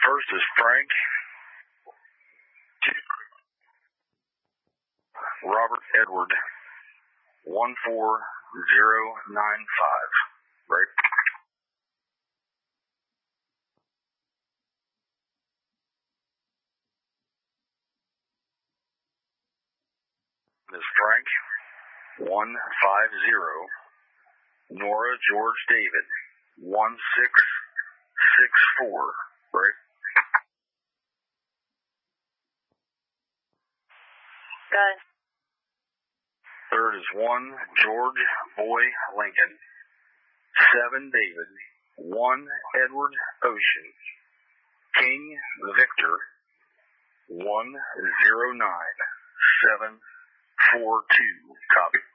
First is Frank. Robert Edward. 14095. Right. Is Frank. 150. Nora George David. 1664. Right. Good. Third is 1 George Boy Lincoln. 7 David. 1 Edward Ocean. King Victor. 109742. Copy.